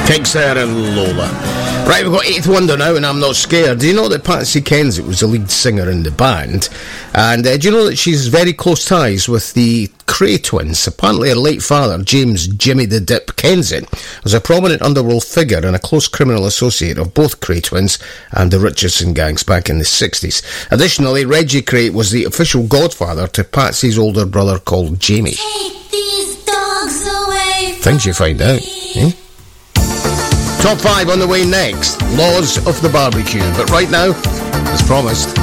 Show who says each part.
Speaker 1: Kicks there and Lola. Right, we've got Eighth Wonder now, and I'm Not Scared. Do you know that Patsy Kensit was the lead singer in the band? And do you know that she's very close ties with the Kray twins? Apparently her late father, James Jimmy the Dip Kensit, was a prominent underworld figure and a close criminal associate of both Kray twins and the Richardson gangs back in the 60s. Additionally, Reggie Kray was the official godfather to Patsy's older brother called Jamie.
Speaker 2: Take these dogs away.
Speaker 1: Things you find out, eh? Top 5 on the way next. Laws of the Barbecue. But right now, as promised,